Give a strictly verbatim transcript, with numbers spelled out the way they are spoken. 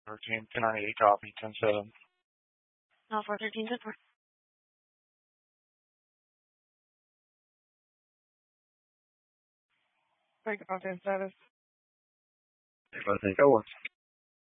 thirteen, ten ninety-eight copy, ten seven. No, four thirteen, ten four. Break content status. I think I was.